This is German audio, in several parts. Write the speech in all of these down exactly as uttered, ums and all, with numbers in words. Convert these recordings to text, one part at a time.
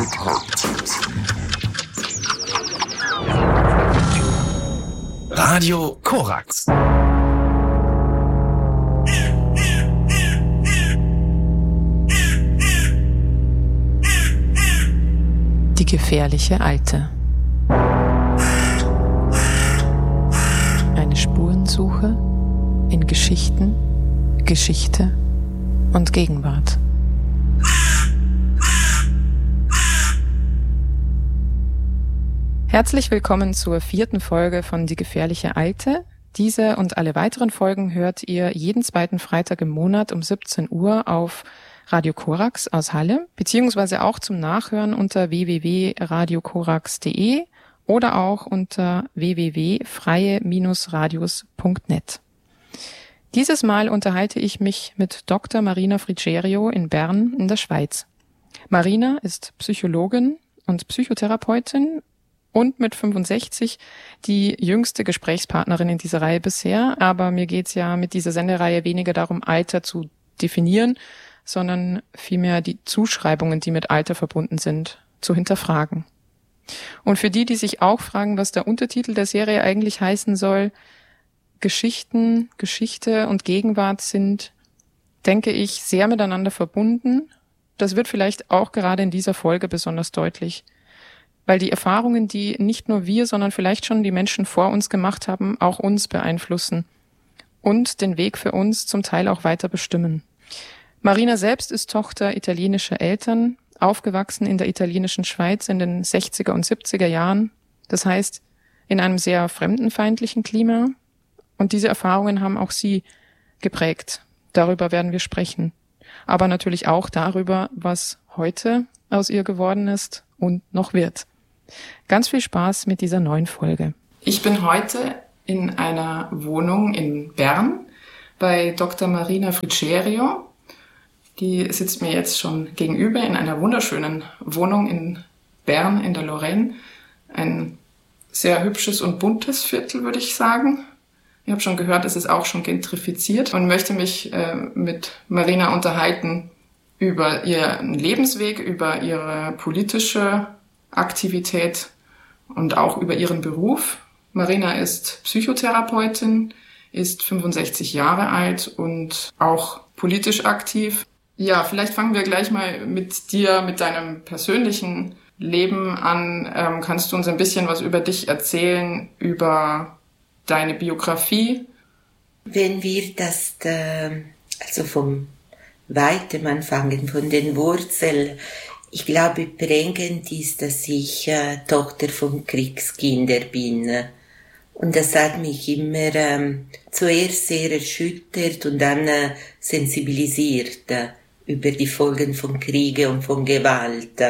Radio Korax. Die gefährliche Alte. Eine Spurensuche in Geschichten, Geschichte und Gegenwart. Herzlich willkommen zur vierten Folge von Die gefährliche Alte. Diese und alle weiteren Folgen hört ihr jeden zweiten Freitag im Monat um siebzehn Uhr auf Radio Korax aus Halle, beziehungsweise auch zum Nachhören unter w w w punkt radio korax punkt d e oder auch unter w w w punkt freie radios punkt net. Dieses Mal unterhalte ich mich mit Doktor Marina Frigerio in Bern in der Schweiz. Marina ist Psychologin und Psychotherapeutin und mit fünfundsechzig die jüngste Gesprächspartnerin in dieser Reihe bisher. Aber mir geht's ja mit dieser Sendereihe weniger darum, Alter zu definieren, sondern vielmehr die Zuschreibungen, die mit Alter verbunden sind, zu hinterfragen. Und für die, die sich auch fragen, was der Untertitel der Serie eigentlich heißen soll, Geschichten, Geschichte und Gegenwart sind, denke ich, sehr miteinander verbunden. Das wird vielleicht auch gerade in dieser Folge besonders deutlich, weil die Erfahrungen, die nicht nur wir, sondern vielleicht schon die Menschen vor uns gemacht haben, auch uns beeinflussen und den Weg für uns zum Teil auch weiter bestimmen. Marina selbst ist Tochter italienischer Eltern, aufgewachsen in der italienischen Schweiz in den sechziger und siebziger Jahren. Das heißt, in einem sehr fremdenfeindlichen Klima. Und diese Erfahrungen haben auch sie geprägt. Darüber werden wir sprechen. Aber natürlich auch darüber, was heute aus ihr geworden ist und noch wird. Ganz viel Spaß mit dieser neuen Folge. Ich bin heute in einer Wohnung in Bern bei Doktor Marina Frigerio. Die sitzt mir jetzt schon gegenüber in einer wunderschönen Wohnung in Bern in der Lorraine. Ein sehr hübsches und buntes Viertel, würde ich sagen. Ich habe schon gehört, es ist auch schon gentrifiziert und möchte mich äh, mit Marina unterhalten über ihren Lebensweg, über ihre politische Aktivität und auch über ihren Beruf. Marina ist Psychotherapeutin, ist fünfundsechzig Jahre alt und auch politisch aktiv. Ja, vielleicht fangen wir gleich mal mit dir, mit deinem persönlichen Leben an. Ähm, kannst du uns ein bisschen was über dich erzählen, über deine Biografie? Wenn wir das, äh, also vom Weitem anfangen, von den Wurzeln, ich glaube, prägend ist, dass ich äh, Tochter von Kriegskinder bin. Und das hat mich immer ähm, zuerst sehr erschüttert und dann äh, sensibilisiert äh, über die Folgen von Kriege und von Gewalt.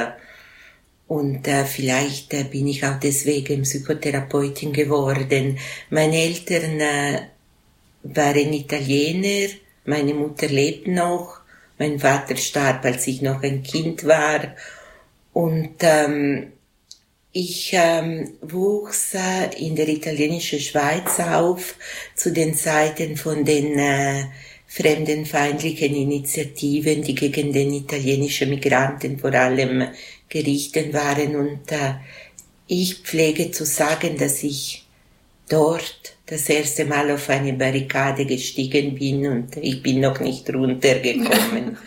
Und äh, vielleicht äh, bin ich auch deswegen Psychotherapeutin geworden. Meine Eltern äh, waren Italiener, meine Mutter lebt noch. Mein Vater starb, als ich noch ein Kind war. Und ähm, ich ähm, wuchs äh, in der italienischen Schweiz auf, zu den Zeiten von den äh, fremdenfeindlichen Initiativen, die gegen den italienischen Migranten vor allem gerichtet waren. Und äh, ich pflege zu sagen, dass ich dort das erste Mal auf eine Barrikade gestiegen bin und ich bin noch nicht runtergekommen.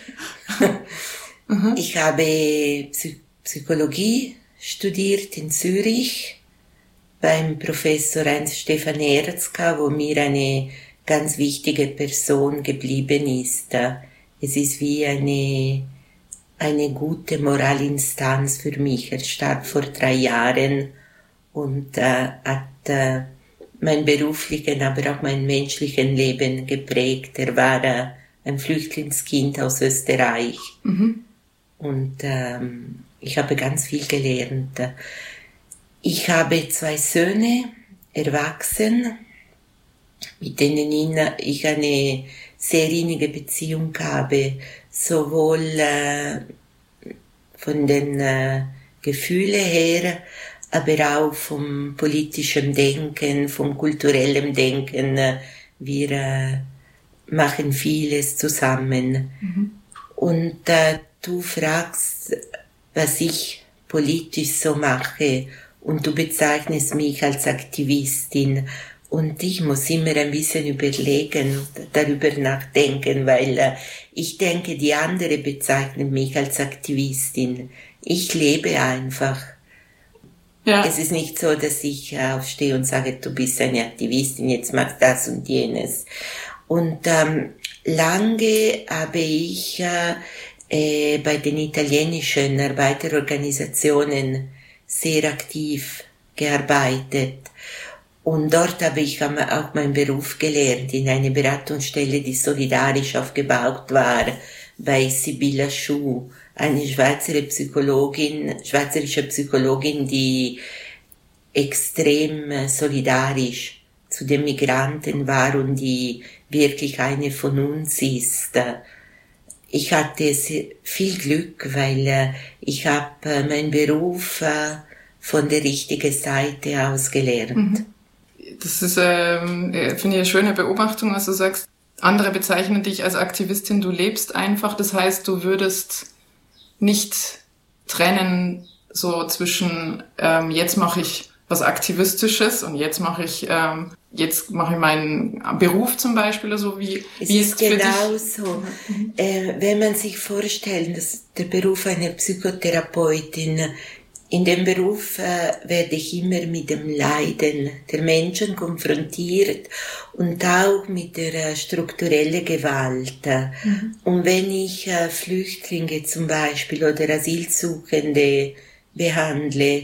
Ich habe Psy- Psychologie studiert in Zürich beim Professor Heinz-Stefan Erzka, wo mir eine ganz wichtige Person geblieben ist. Es ist wie eine, eine gute Moralinstanz für mich. Er starb vor drei Jahren und äh, hat äh, mein beruflichen, aber auch mein menschlichen Leben geprägt. Er war äh, ein Flüchtlingskind aus Österreich. Mhm. Und ähm, ich habe ganz viel gelernt. Ich habe zwei Söhne, erwachsen, mit denen ich eine sehr innige Beziehung habe, sowohl äh, von den äh, Gefühlen her, aber auch vom politischen Denken, vom kulturellen Denken. Wir äh, machen vieles zusammen. Mhm. Und äh, du fragst, was ich politisch so mache und du bezeichnest mich als Aktivistin. Und ich muss immer ein bisschen überlegen und darüber nachdenken, weil äh, ich denke, die andere bezeichnen mich als Aktivistin. Ich lebe einfach. Ja. Es ist nicht so, dass ich aufstehe und sage, du bist eine Aktivistin, jetzt machst das und jenes. Und ähm, lange habe ich äh, äh, bei den italienischen Arbeiterorganisationen sehr aktiv gearbeitet. Und dort habe ich auch meinen Beruf gelernt, in einer Beratungsstelle, die solidarisch aufgebaut war, bei Sibylla Schuh, eine Schweizer Psychologin, schweizerische Psychologin, die extrem solidarisch zu den Migranten war und die wirklich eine von uns ist. Ich hatte viel Glück, weil ich habe meinen Beruf von der richtigen Seite aus gelernt. Mhm. Das ist, ähm, finde ich, eine schöne Beobachtung, was du sagst. Andere bezeichnen dich als Aktivistin, du lebst einfach. Das heißt, du würdest nicht trennen so zwischen ähm, jetzt mache ich was Aktivistisches und jetzt mache ich ähm, jetzt mache ich meinen Beruf zum Beispiel oder so. Wie, es wie ist, ist genau so. Mhm. Äh, wenn man sich vorstellt, dass der Beruf einer Psychotherapeutin, in dem Beruf äh, werde ich immer mit dem Leiden der Menschen konfrontiert und auch mit der äh, strukturellen Gewalt. Mhm. Und wenn ich äh, Flüchtlinge zum Beispiel oder Asylsuchende behandle,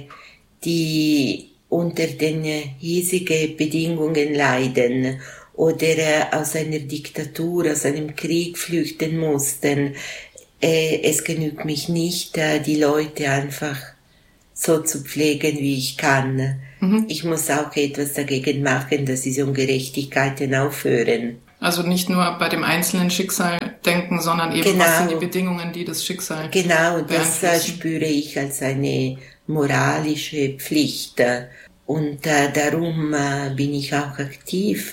die unter den äh, hiesigen Bedingungen leiden oder äh, aus einer Diktatur, aus einem Krieg flüchten mussten, äh, es genügt mich nicht, äh, die Leute einfach so zu pflegen, wie ich kann. Mhm. Ich muss auch etwas dagegen machen, dass diese Ungerechtigkeiten aufhören. Also nicht nur bei dem einzelnen Schicksal denken, sondern eben, genau. Was sind die Bedingungen, die das Schicksal Genau, das äh, spüre ich als eine moralische Pflicht. Und äh, darum äh, bin ich auch aktiv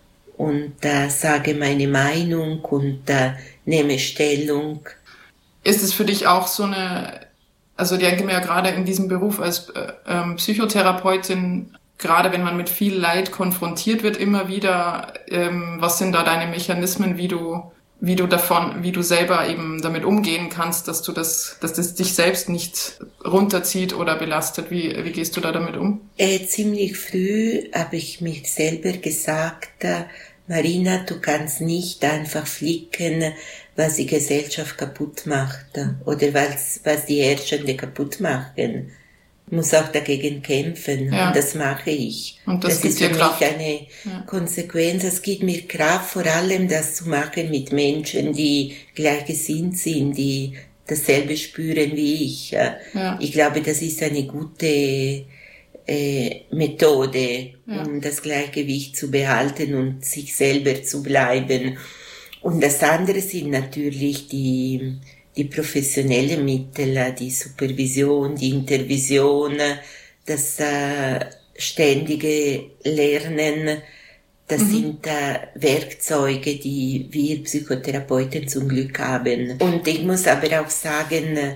und äh, sage meine Meinung und äh, nehme Stellung. Ist es für dich auch so eine... Also ich denke mir ja gerade in diesem Beruf als äh, ähm, Psychotherapeutin, gerade wenn man mit viel Leid konfrontiert wird, immer wieder, ähm, was sind da deine Mechanismen, wie du, wie du davon, wie du selber eben damit umgehen kannst, dass du das, dass das dich selbst nicht runterzieht oder belastet? Wie, wie gehst du da damit um? Äh, ziemlich früh habe ich mir selber gesagt, äh, Marina, du kannst nicht einfach flicken, was die Gesellschaft kaputt macht oder was, was die Herrschende kaputt machen. Ich muss auch dagegen kämpfen, ja. Und das mache ich. Und das, das ist für mich Kraft. eine ja. Konsequenz. Es gibt mir Kraft, vor allem das zu machen mit Menschen, die gleichgesinnt sind, die dasselbe spüren wie ich. Ja. Ich glaube, das ist eine gute äh, Methode, ja. Um das Gleichgewicht zu behalten und sich selber zu bleiben. Und das andere sind natürlich die, die professionellen Mittel, die Supervision, die Intervision, das äh, ständige Lernen. Das mhm. sind äh, Werkzeuge, die wir Psychotherapeuten zum Glück haben. Und ich muss aber auch sagen, äh,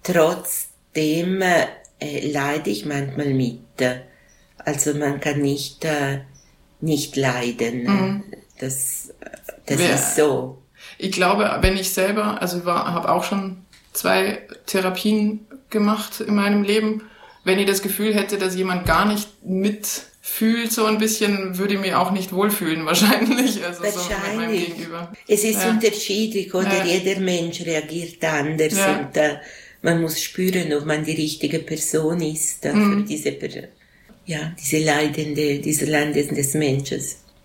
trotzdem äh, leide ich manchmal mit. Also man kann nicht, äh, nicht leiden. Mhm. Das, das Wer, ist so. Ich glaube, wenn ich selber, also ich habe auch schon zwei Therapien gemacht in meinem Leben, wenn ich das Gefühl hätte, dass jemand gar nicht mitfühlt, so ein bisschen, würde ich mich auch nicht wohlfühlen wahrscheinlich. Also wahrscheinlich. So mit meinem Gegenüber. Es ist ja. unterschiedlich, oder? Ja. Jeder Mensch reagiert anders ja. und äh, man muss spüren, ob man die richtige Person ist äh, mhm. für diese, ja, diese leidende, diese Leiden des Menschen.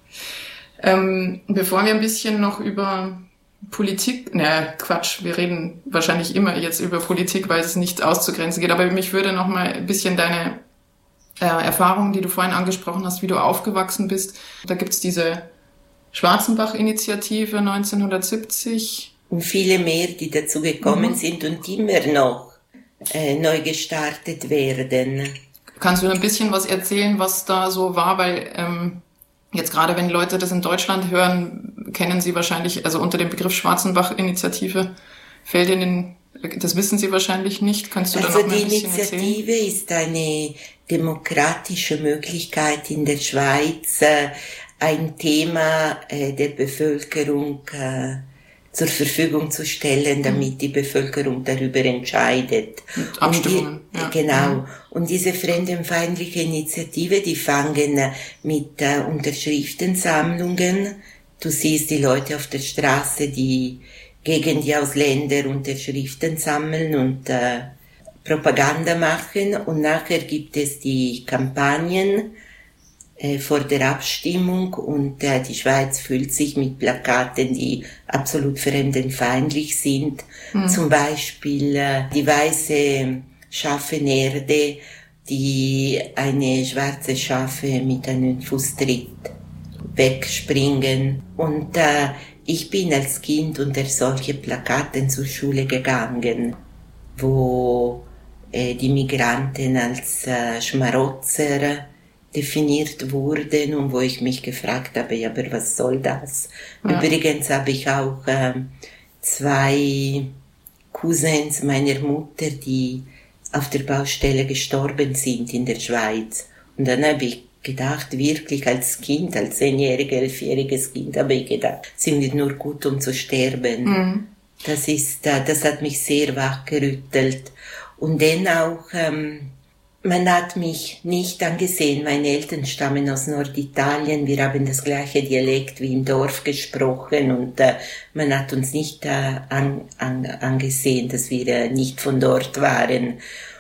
Ähm, bevor wir ein bisschen noch über Politik, ne, Quatsch, wir reden wahrscheinlich immer jetzt über Politik, weil es nicht auszugrenzen geht, aber mich würde noch mal ein bisschen deine äh, Erfahrungen, die du vorhin angesprochen hast, wie du aufgewachsen bist. Da gibt's diese Schwarzenbach-Initiative neunzehnhundertsiebzig. Und viele mehr, die dazu gekommen mhm. sind und immer noch äh, neu gestartet werden. Kannst du ein bisschen was erzählen, was da so war, weil ähm, jetzt gerade, wenn Leute das in Deutschland hören, kennen sie wahrscheinlich, also unter dem Begriff Schwarzenbach-Initiative fällt ihnen Das wissen Sie wahrscheinlich nicht. Kannst du da also noch mal ein die bisschen erzählen? Initiative ist eine demokratische Möglichkeit in der Schweiz, äh, ein Thema äh, der Bevölkerung äh, zur Verfügung zu stellen, damit die Bevölkerung darüber entscheidet. Mit Abstimmungen. Die, ja. Genau. Mhm. Und diese fremdenfeindliche Initiative, die fangen äh, mit äh, Unterschriftensammlungen. Du siehst die Leute auf der Straße, die gegen die Ausländer Unterschriften sammeln und äh, Propaganda machen. Und nachher gibt es die Kampagnen äh, vor der Abstimmung und äh, die Schweiz füllt sich mit Plakaten, die absolut fremdenfeindlich sind. Mhm. Zum Beispiel äh, die weiße Schafenerde, die eine schwarze Schafe mit einem Fußtritt wegspringen. Und äh, ich bin als Kind unter solche Plakaten zur Schule gegangen, wo äh, die Migranten als äh, Schmarotzer definiert wurden und wo ich mich gefragt habe, ja, aber was soll das? Ja. Übrigens habe ich auch äh, zwei Cousins meiner Mutter, die auf der Baustelle gestorben sind in der Schweiz. Und dann habe ich gedacht, wirklich als Kind, als zehnjähriges, elfjähriges Kind, habe ich gedacht, sind wir nur gut, um zu sterben. Mhm. Das ist, das hat mich sehr wachgerüttelt. Und dann auch, ähm, man hat mich nicht angesehen. Meine Eltern stammen aus Norditalien. Wir haben das gleiche Dialekt wie im Dorf gesprochen und äh, man hat uns nicht äh, an, an, angesehen, dass wir äh, nicht von dort waren.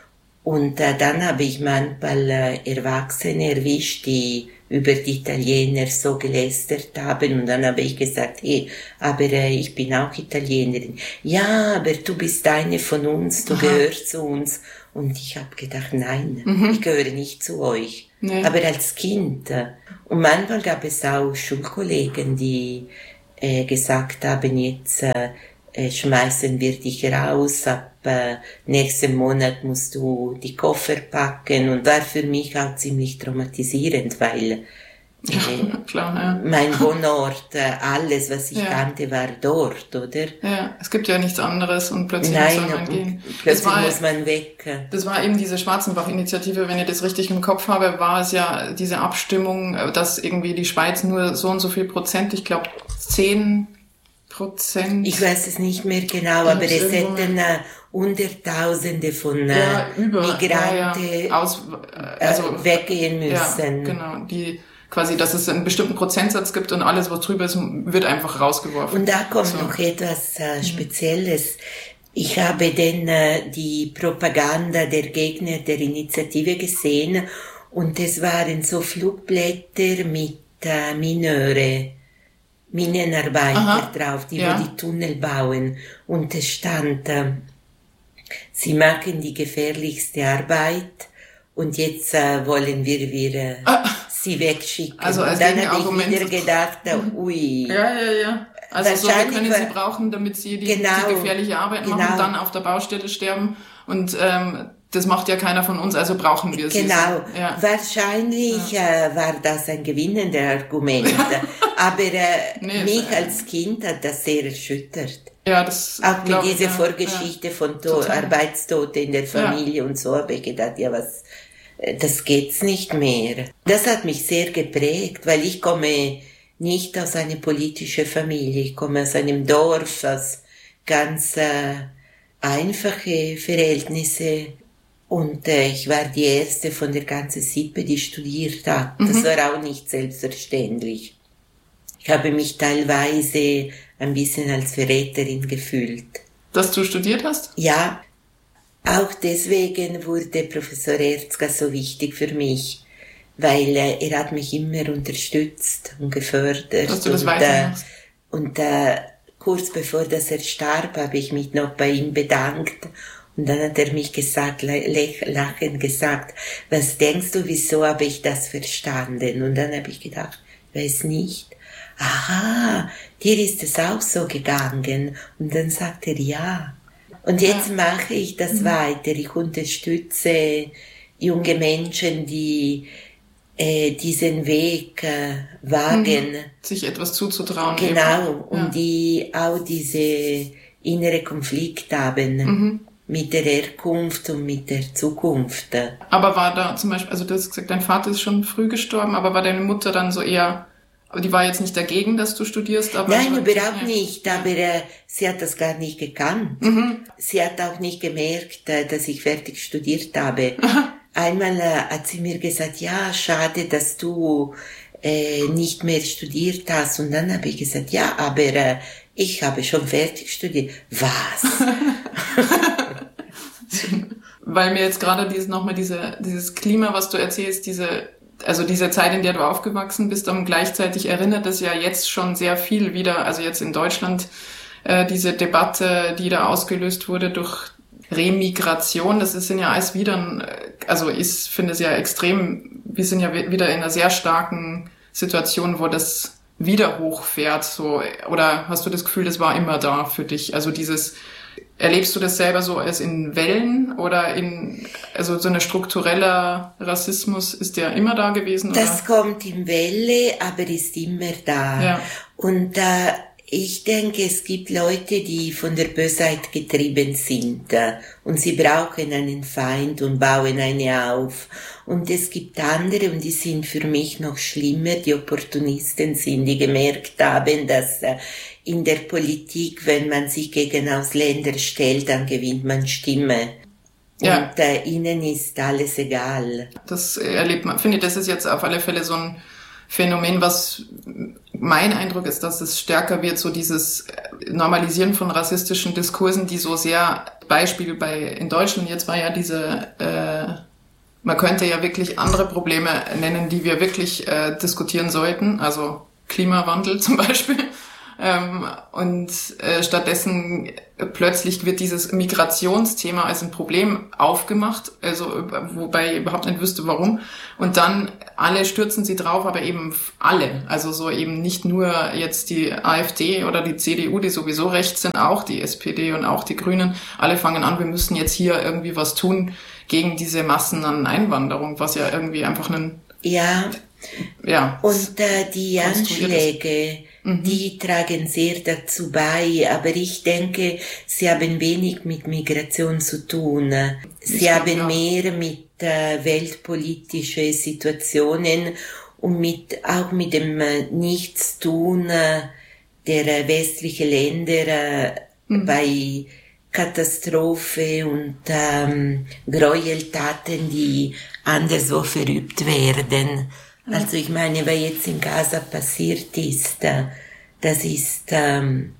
Und äh, dann habe ich manchmal äh, Erwachsene erwischt, die über die Italiener so gelästert haben. Und dann habe ich gesagt, hey, aber äh, ich bin auch Italienerin. Ja, aber du bist eine von uns, du Aha. gehörst zu uns. Und ich habe gedacht, nein, mhm. ich gehöre nicht zu euch. Nee. Aber als Kind. Äh, und manchmal gab es auch Schulkollegen, die äh, gesagt haben, jetzt äh, äh, schmeißen wir dich raus, ab äh, nächsten Monat musst du die Koffer packen. Und war für mich auch ziemlich traumatisierend, weil äh, Klar, ja. mein Wohnort, äh, alles, was ich ja. kannte, war dort, oder? Ja, es gibt ja nichts anderes und plötzlich Nein, muss man gehen. Plötzlich war, muss man weg. Das war eben diese Schwarzenbach-Initiative, wenn ich das richtig im Kopf habe, war es ja diese Abstimmung, dass irgendwie die Schweiz nur so und so viel Prozent, ich glaube zehn Prozent. Ich weiß es nicht mehr genau, aber es hätten äh, Hunderttausende von äh, ja, über, Migranten ja, ja. Aus, äh, also, äh, weggehen müssen. Ja, genau, die quasi, dass es einen bestimmten Prozentsatz gibt und alles, was drüber ist, wird einfach rausgeworfen. Und da kommt so. noch etwas äh, Spezielles. Ich habe dann äh, die Propaganda der Gegner der Initiative gesehen und es waren so Flugblätter mit äh, Mineure, Minenarbeiter Aha. drauf, die ja. wo die Tunnel bauen. Und es stand, äh, sie machen die gefährlichste Arbeit und jetzt äh, wollen wir wieder ah. sie wegschicken. Also als und dann habe ich wieder gedacht, ui. Ja, ja, ja. Also so, wir können sie brauchen, damit sie die, genau, die gefährliche Arbeit machen, genau. dann auf der Baustelle sterben. Und ähm, das macht ja keiner von uns, also brauchen wir sie. Genau, ja. wahrscheinlich ja. Äh, war das ein gewinnender Argument. Aber äh, nee, mich äh, als Kind hat das sehr erschüttert. Ja, das auch mit dieser ja, Vorgeschichte ja. von to- Arbeitstote in der Familie ja. und so habe ich gedacht, ja was, das geht's nicht mehr. Das hat mich sehr geprägt, weil ich komme nicht aus einer politischen Familie, ich komme aus einem Dorf, aus ganz äh, einfache Verhältnisse. Und äh, ich war die erste von der ganzen Sippe, die studiert hat. Mhm. Das war auch nicht selbstverständlich. Ich habe mich teilweise ein bisschen als Verräterin gefühlt. Dass du studiert hast? Ja. Auch deswegen wurde Professor Erzka so wichtig für mich, weil äh, er hat mich immer unterstützt und gefördert. Dass du das und, weitermachst. Äh, und äh, kurz bevor dass er starb, habe ich mich noch bei ihm bedankt. Und dann hat er mich gesagt, lachend gesagt, was denkst du, wieso habe ich das verstanden? Und dann habe ich gedacht, weiß nicht. Aha, dir ist es auch so gegangen. Und dann sagt er ja. Und jetzt ja. mache ich das mhm. weiter. Ich unterstütze junge Menschen, die äh, diesen Weg äh, wagen. Mhm. Sich etwas zuzutrauen. Genau. Eben. Und ja. die auch diese innere Konflikt haben. Mhm. Mit der Herkunft und mit der Zukunft. Aber war da zum Beispiel, also du hast gesagt, dein Vater ist schon früh gestorben, aber war deine Mutter dann so eher, die war jetzt nicht dagegen, dass du studierst? Aber Nein, so, überhaupt ja. nicht, aber äh, sie hat das gar nicht gekannt. Mhm. Sie hat auch nicht gemerkt, äh, dass ich fertig studiert habe. Aha. Einmal äh, hat sie mir gesagt, ja, schade, dass du äh, nicht mehr studiert hast. Und dann habe ich gesagt, ja, aber äh, ich habe schon fertig studiert. Was? Weil mir jetzt gerade dieses nochmal diese dieses Klima, was du erzählst, diese also diese Zeit, in der du aufgewachsen bist, und gleichzeitig erinnert es ja jetzt schon sehr viel wieder, also jetzt in Deutschland äh, diese Debatte, die da ausgelöst wurde durch Remigration, das ist ja alles wieder, also ich finde es ja extrem, wir sind ja wieder in einer sehr starken Situation, wo das wieder hochfährt, so, oder hast du das Gefühl, das war immer da für dich, also dieses, erlebst du das selber so als in Wellen oder in, also so ein struktureller Rassismus, ist der immer da gewesen? Oder? Das kommt in Welle, aber ist immer da. Ja. Und äh, ich denke, es gibt Leute, die von der Bösheit getrieben sind äh, und sie brauchen einen Feind und bauen eine auf. Und es gibt andere, und die sind für mich noch schlimmer, die Opportunisten sind, die gemerkt haben, dass äh, in der Politik, wenn man sich gegen Ausländer stellt, dann gewinnt man Stimme. Ja. Und äh, ihnen ist alles egal. Das erlebt man. Finde ich, das ist jetzt auf alle Fälle so ein Phänomen, was mein Eindruck ist, dass es stärker wird, so dieses Normalisieren von rassistischen Diskursen, die so sehr, Beispiel bei, in Deutschland jetzt war ja diese, äh, man könnte ja wirklich andere Probleme nennen, die wir wirklich äh, diskutieren sollten, also Klimawandel zum Beispiel. Ähm, und äh, stattdessen äh, plötzlich wird dieses Migrationsthema als ein Problem aufgemacht, also wobei ich überhaupt nicht wüsste, warum. Und dann alle stürzen sie drauf, aber eben alle. Also so eben nicht nur jetzt die AfD oder die C D U, die sowieso rechts sind, auch die S P D und auch die Grünen. Alle fangen an, wir müssen jetzt hier irgendwie was tun gegen diese Massen an Einwanderung, was ja irgendwie einfach ein... Ja, ja und äh, die Anschläge... Die tragen sehr dazu bei, aber ich denke, sie haben wenig mit Migration zu tun. Sie haben auch mehr mit äh, weltpolitischen Situationen und mit auch mit dem äh, Nichtstun äh, der westlichen Länder äh, mhm. bei Katastrophe und ähm, Gräueltaten, die anderswo verübt werden. Also ich meine, was jetzt in Gaza passiert ist, das ist ähm,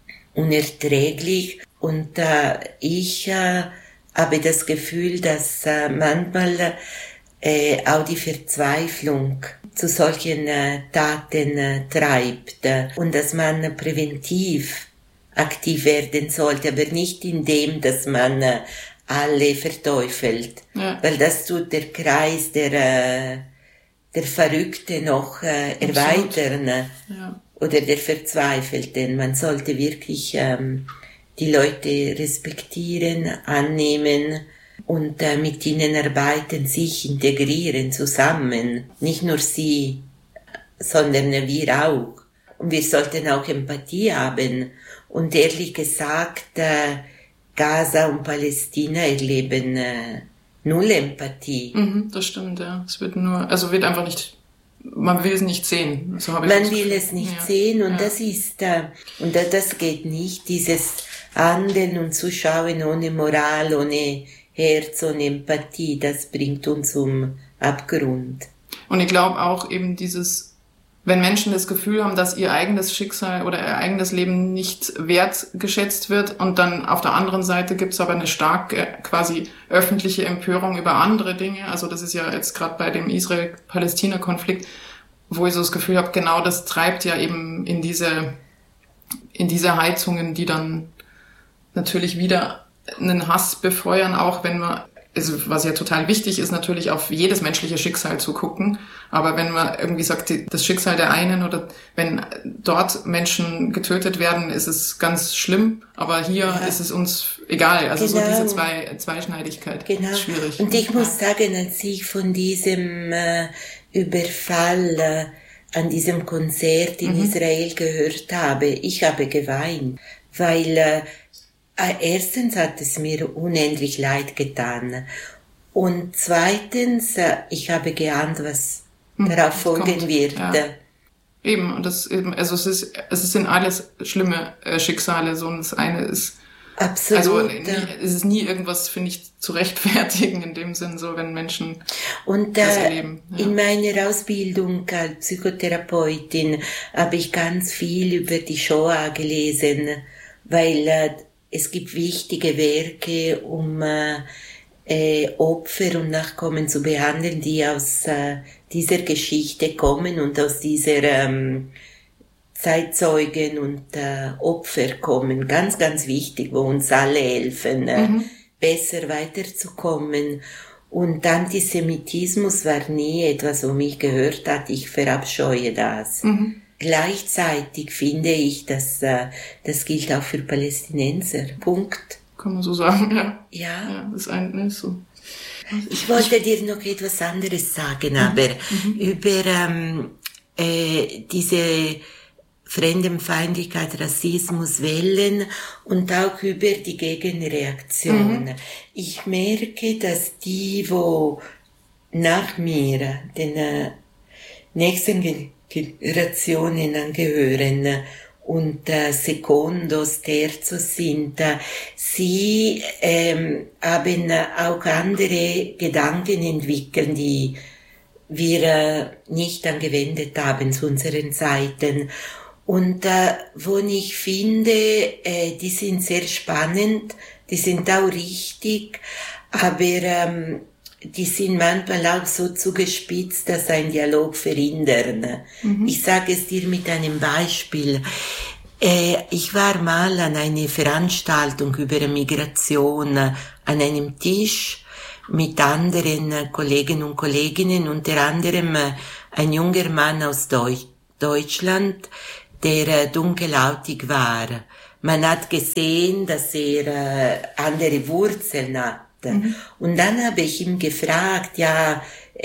unerträglich und äh, ich äh, habe das Gefühl, dass äh, manchmal äh, auch die Verzweiflung zu solchen äh, Taten äh, treibt und dass man präventiv aktiv werden sollte, aber nicht indem, dass man äh, alle verteufelt, ja. Weil das tut der Kreis der äh, der Verrückte noch äh, erweitern ja. Oder der Verzweifelte. Man sollte wirklich ähm, die Leute respektieren, annehmen und äh, mit ihnen arbeiten, sich integrieren zusammen. Nicht nur sie, sondern wir auch. Und wir sollten auch Empathie haben. Und ehrlich gesagt, äh, Gaza und Palästina erleben äh, null Empathie. Mhm, das stimmt, ja. Es wird nur, also wird einfach nicht, man will es nicht sehen. So habe ich man will es nicht ja. sehen und ja. das ist, äh, und das geht nicht, dieses Handeln und Zuschauen ohne Moral, ohne Herz, ohne Empathie, das bringt uns zum Abgrund. Und ich glaube auch eben dieses, wenn Menschen das Gefühl haben, dass ihr eigenes Schicksal oder ihr eigenes Leben nicht wertgeschätzt wird und dann auf der anderen Seite gibt's aber eine starke quasi öffentliche Empörung über andere Dinge. Also das ist ja jetzt gerade bei dem Israel-Palästina-Konflikt, wo ich so das Gefühl habe, genau das treibt ja eben in diese in diese Heizungen, die dann natürlich wieder einen Hass befeuern, auch wenn man, also was ja total wichtig ist, natürlich auf jedes menschliche Schicksal zu gucken. Aber wenn man irgendwie sagt, das Schicksal der einen oder wenn dort Menschen getötet werden, ist es ganz schlimm. Aber hier ja. ist es uns egal. Also genau. so diese zwei, Zweischneidigkeit genau. ist schwierig. Und ich muss sagen, als ich von diesem äh, Überfall äh, an diesem Konzert in mhm. Israel gehört habe, ich habe geweint. Weil äh, Erstens hat es mir unendlich leid getan. Und zweitens, ich habe geahnt, was hm, darauf folgen kommt. wird. Ja. Eben, und das eben, also es ist, es sind alles schlimme äh, Schicksale, so, und das eine ist, absolut. Also nie, es ist nie irgendwas, finde ich, zu rechtfertigen in dem Sinn, so wenn Menschen und, das äh, erleben. Ja. In meiner Ausbildung als Psychotherapeutin habe ich ganz viel über die Shoah gelesen, weil äh, es gibt wichtige Werke, um äh, äh, Opfer und Nachkommen zu behandeln, die aus äh, dieser Geschichte kommen und aus dieser ähm, Zeitzeugen und äh, Opfer kommen. Ganz, ganz wichtig, wo uns alle helfen, äh, mhm. besser weiterzukommen. Und Antisemitismus war nie etwas, wo mich gehört hat, ich verabscheue das. Mhm. Gleichzeitig finde ich, dass äh, das gilt auch für Palästinenser. Punkt. Kann man so sagen, ja. Ja. Ja, das ist eigentlich so. Ich wollte dir noch etwas anderes sagen, aber mhm. über ähm, äh, diese Fremdenfeindlichkeit, Rassismus, Wellen und auch über die Gegenreaktion. Mhm. Ich merke, dass die, wo nach mir, den äh, nächsten Generationen angehören und äh, Secondos, Terzos sind, äh, sie ähm, haben auch andere Gedanken entwickelt, die wir äh, nicht angewendet haben zu unseren Zeiten. Und äh, wo ich finde, äh, die sind sehr spannend, die sind auch richtig, aber ähm, die sind manchmal auch so zugespitzt, dass ein Dialog verhindern. Mhm. Ich sage es dir mit einem Beispiel. Äh, ich war mal an einer Veranstaltung über Migration an einem Tisch mit anderen Kollegen und Kolleginnen, unter anderem ein junger Mann aus Deutsch, Deutschland, der dunkelhäutig war. Man hat gesehen, dass er äh, andere Wurzeln hatte. Mhm. Und dann habe ich ihn gefragt, ja,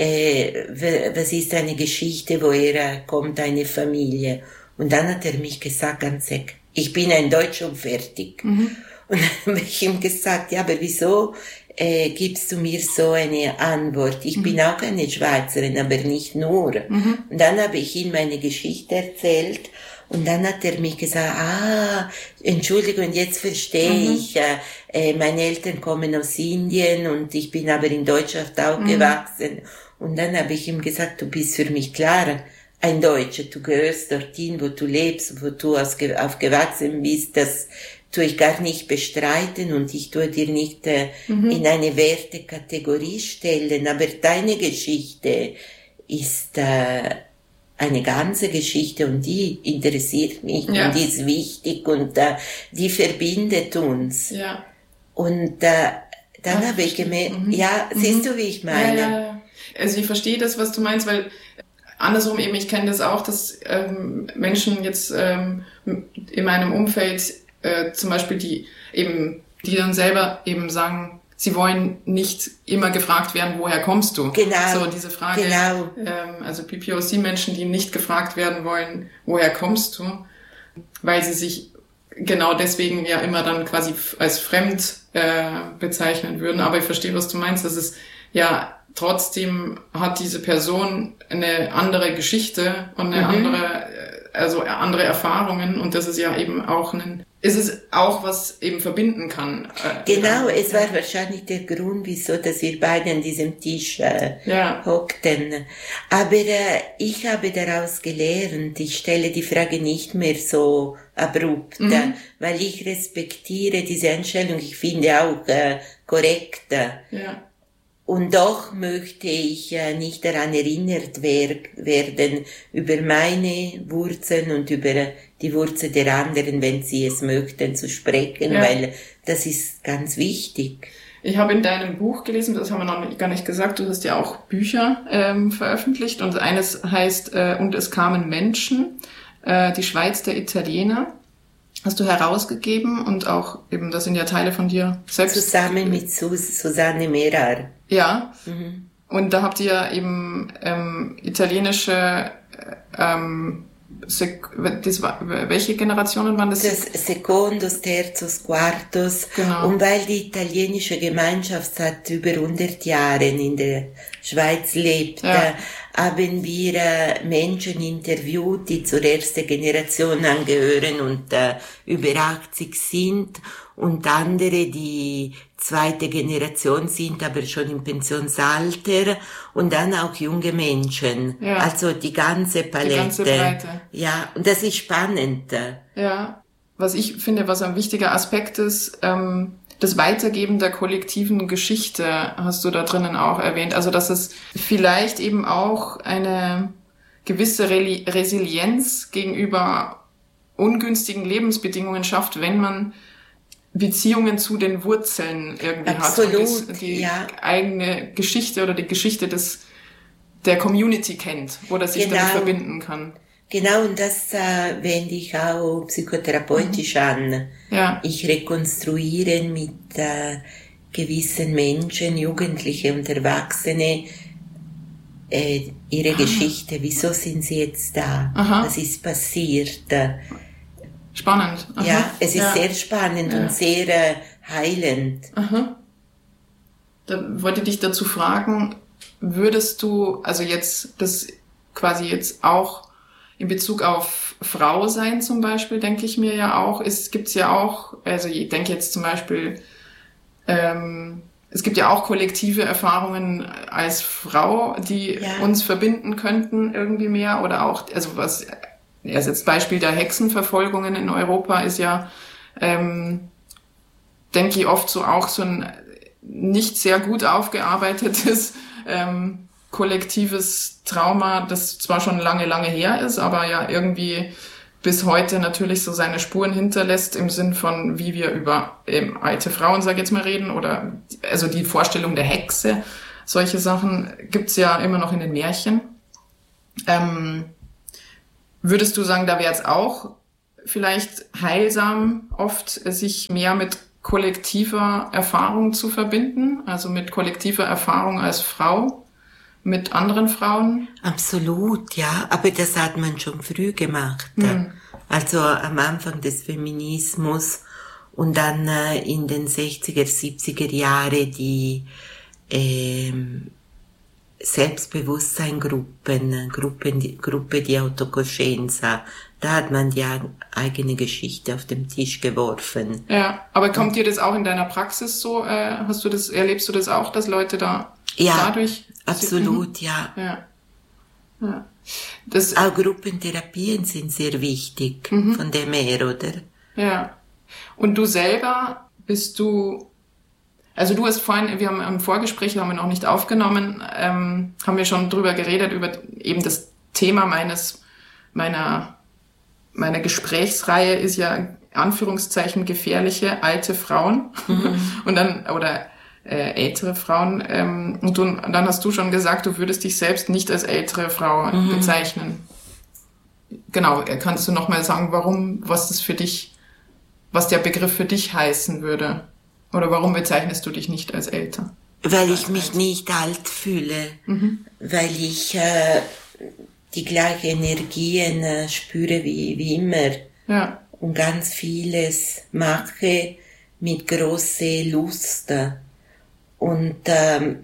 äh, was ist eine Geschichte, woher kommt eine Familie? Und dann hat er mich gesagt, ganz sec, ich bin ein Deutscher und fertig. Mhm. Und dann habe ich ihm gesagt, ja, aber wieso äh, gibst du mir so eine Antwort? Ich mhm. bin auch eine Schweizerin, aber nicht nur. Mhm. Und dann habe ich ihm meine Geschichte erzählt. Und dann hat er mich gesagt, ah, Entschuldigung, jetzt verstehe mhm. ich, äh, meine Eltern kommen aus Indien und ich bin aber in Deutschland aufgewachsen. Mhm. Und dann habe ich ihm gesagt, du bist für mich klar ein Deutscher, du gehörst dorthin, wo du lebst, wo du aufgewachsen bist, das tue ich gar nicht bestreiten und ich tue dir nicht äh, mhm. in eine Wertekategorie stellen, aber deine Geschichte ist äh, eine ganze Geschichte und die interessiert mich ja. und die ist wichtig und äh, die verbindet uns. Ja. Und äh, dann habe ich gemerkt, mhm. ja, mhm. siehst du, wie ich meine? Ja, ja. Also ich verstehe das, was du meinst, weil andersrum eben, ich kenne das auch, dass ähm, Menschen jetzt ähm, in meinem Umfeld äh, zum Beispiel die eben, die dann selber eben sagen, sie wollen nicht immer gefragt werden, woher kommst du? Genau. So diese Frage. Genau. Ähm, also P P O C-Menschen, die nicht gefragt werden wollen, woher kommst du? Weil sie sich genau deswegen ja immer dann quasi als fremd äh, bezeichnen würden. Aber ich verstehe, was du meinst. Das ist ja trotzdem hat diese Person eine andere Geschichte und eine mhm. andere, also andere Erfahrungen und das ist ja eben auch ein, ist es auch was eben verbinden kann. Äh, genau, ja. Es war wahrscheinlich der Grund, wieso, dass wir beide an diesem Tisch äh, ja. hockten. Aber äh, ich habe daraus gelernt, ich stelle die Frage nicht mehr so abrupt, mhm. äh, weil ich respektiere diese Einstellung, ich finde auch äh, korrekt. Ja. Und doch möchte ich äh, nicht daran erinnert wer- werden über meine Wurzeln und über die Wurzeln der anderen, wenn sie es möchten, zu sprechen, ja. weil das ist ganz wichtig. Ich habe in deinem Buch gelesen, das haben wir noch gar nicht gesagt, du hast ja auch Bücher ähm, veröffentlicht und eines heißt äh, Und es kamen Menschen, äh, die Schweiz der Italiener. Hast du herausgegeben und auch eben, das sind ja Teile von dir selbst. Zusammen mit Sus- Susanne Merar. Ja, mhm. Und da habt ihr eben ähm, italienische ähm, das war, welche Generationen waren das? Das Secundus, Terzus, Quartus. Genau. Und weil die italienische Gemeinschaft seit über hundert Jahren in der Schweiz lebt, ja. äh, haben wir äh, Menschen interviewt, die zur ersten Generation angehören und äh, über achtzig sind, und andere, die zweite Generation sind, aber schon im Pensionsalter, und dann auch junge Menschen. Ja. Also die ganze Palette. Die ganze Breite. Ja, und das ist spannend. Ja, was ich finde, was ein wichtiger Aspekt ist, ähm, das Weitergeben der kollektiven Geschichte hast du da drinnen auch erwähnt. Also, dass es vielleicht eben auch eine gewisse Re- Resilienz gegenüber ungünstigen Lebensbedingungen schafft, wenn man Beziehungen zu den Wurzeln irgendwie Absolut, hat und das, die ja. eigene Geschichte oder die Geschichte des der Community kennt oder sich Genau. damit verbinden kann. Genau, und das äh, wende ich auch psychotherapeutisch mhm. an. Ja. Ich rekonstruiere mit äh, gewissen Menschen, Jugendliche und Erwachsene, äh, ihre ah. Geschichte. Wieso sind sie jetzt da? Aha. Was ist passiert? Spannend. Aha. Ja, es ist ja. sehr spannend ja. und sehr äh, heilend. Aha. Da wollte ich dich dazu fragen, würdest du, also jetzt, das quasi jetzt auch in Bezug auf Frau sein zum Beispiel, denke ich mir ja auch, es gibt's ja auch, also ich denke jetzt zum Beispiel, ähm, es gibt ja auch kollektive Erfahrungen als Frau, die ja. uns verbinden könnten irgendwie mehr, oder auch, also was, also jetzt Beispiel der Hexenverfolgungen in Europa ist ja, ähm, denke ich oft so auch so ein nicht sehr gut aufgearbeitetes ähm, kollektives Trauma, das zwar schon lange, lange her ist, aber ja irgendwie bis heute natürlich so seine Spuren hinterlässt im Sinn von, wie wir über ähm, alte Frauen, sag ich jetzt mal, reden, oder also die Vorstellung der Hexe, solche Sachen gibt's ja immer noch in den Märchen. Ähm, würdest du sagen, da wäre es auch vielleicht heilsam, oft sich mehr mit kollektiver Erfahrung zu verbinden, also mit kollektiver Erfahrung als Frau, mit anderen Frauen? Absolut, ja, aber das hat man schon früh gemacht. Hm. Also am Anfang des Feminismus und dann äh, in den sechziger, siebziger Jahre die ähm, Selbstbewusstseingruppen, Gruppen, die, Gruppe di Autocoscienza, da hat man die eigene Geschichte auf den Tisch geworfen. Ja, aber kommt dir das auch in deiner Praxis so, äh, hast du das, erlebst du das auch, dass Leute da ja, dadurch... absolut, ja. Ja. Ja. Das, auch Gruppentherapien sind sehr wichtig, mhm. von dem her, oder? Ja. Und du selber, bist du, also du hast vorhin, wir haben im Vorgespräch, haben wir noch nicht aufgenommen, ähm, haben wir schon drüber geredet, über eben das Thema meines, meiner, meiner Gesprächsreihe ist ja, Anführungszeichen, gefährliche alte Frauen. Mhm. Und dann, oder äh, ältere Frauen. Ähm, und, du, und dann hast du schon gesagt, du würdest dich selbst nicht als ältere Frau mhm. bezeichnen. Genau, kannst du noch mal sagen, warum, was das für dich, was der Begriff für dich heißen würde? Oder warum bezeichnest du dich nicht als älter? Weil ich mich nicht alt fühle, mhm. weil ich äh, die gleiche Energien äh, spüre wie, wie immer. Ja. Und ganz vieles mache mit großer Lust. Und ähm,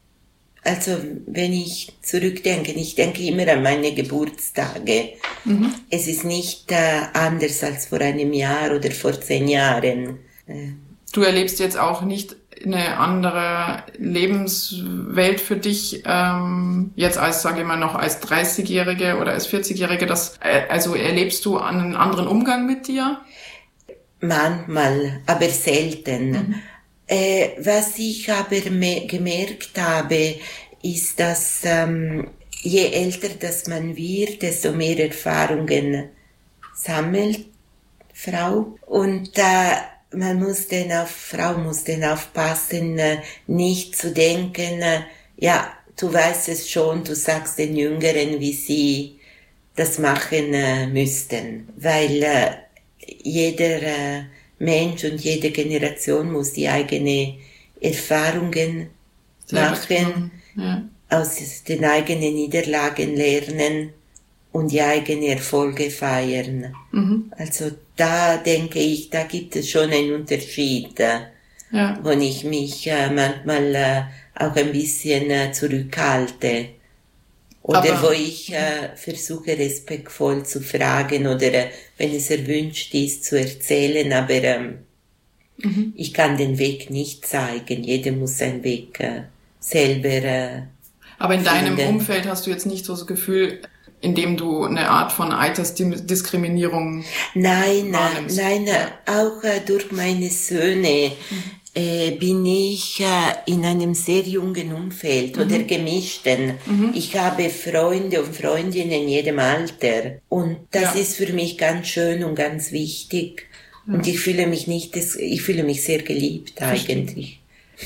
also wenn ich zurückdenke, ich denke immer an meine Geburtstage. Mhm. Es ist nicht äh, anders als vor einem Jahr oder vor zehn Jahren. Äh, Du erlebst jetzt auch nicht eine andere Lebenswelt für dich, ähm, jetzt als, sage ich mal, noch als dreißigjährige oder als vierzigjährige, das, äh, also erlebst du einen anderen Umgang mit dir? Manchmal, aber selten. Mhm. Äh, was ich aber me- gemerkt habe, ist, dass ähm, je älter das man wird, desto mehr Erfahrungen sammelt Frau. Und äh, man muss denn auf, Frau muss denn aufpassen, äh, nicht zu denken, äh, ja, du weißt es schon, du sagst den Jüngeren, wie sie das machen äh, müssten. Weil äh, jeder äh, Mensch und jede Generation muss die eigenen Erfahrungen Sehr machen, ja. aus den eigenen Niederlagen lernen und die eigenen Erfolge feiern. Mhm. Also da denke ich, da gibt es schon einen Unterschied, äh, Ja. wo ich mich äh, manchmal äh, auch ein bisschen äh, zurückhalte. Oder Aber, wo ich äh, versuche, respektvoll zu fragen oder äh, wenn es erwünscht ist, zu erzählen, aber ähm, mhm. ich kann den Weg nicht zeigen. Jeder muss seinen Weg äh, selber äh, Aber in deinem finden. Umfeld hast du jetzt nicht so das Gefühl, indem du eine Art von Altersdiskriminierung Nein, wahrnimmst? nein, Ja. auch äh, durch meine Söhne äh, bin ich äh, in einem sehr jungen Umfeld Mhm. oder gemischten. Mhm. Ich habe Freunde und Freundinnen in jedem Alter und das Ja. ist für mich ganz schön und ganz wichtig. Ja. Und ich fühle mich nicht, das, ich fühle mich sehr geliebt Verstehe. eigentlich.